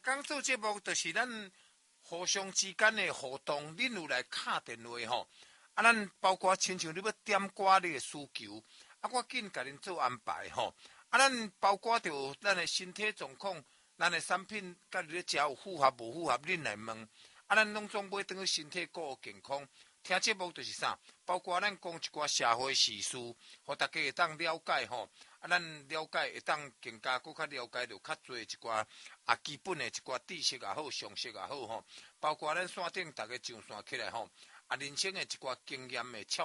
讲做节目就是咱互相之间的互动，恁有来敲电话吼，啊，咱包括亲像你要点歌你的需求，啊，我紧甲恁做安排吼，啊，咱包括着咱的身体状况，咱的产品甲你咧食有符合无符合，恁来问，啊，咱拢总买等于身体顾好健康。听节目就是啥，包括咱讲一寡社会时事，互大家会当了解吼。啊，咱了解会当更加搁较了解到较侪一寡基本的一寡知识也好，常识也好吼，包括咱线顶大家上线起来吼，人生的一寡经验的